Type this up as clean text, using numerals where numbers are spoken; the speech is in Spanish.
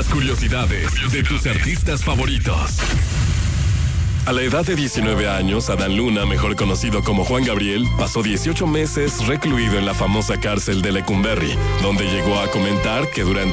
las curiosidades de tus artistas favoritos. A la edad de 19 años, Adán Luna, mejor conocido como Juan Gabriel, pasó 18 meses recluido en la famosa cárcel de Lecumberri, donde llegó a comentar que durante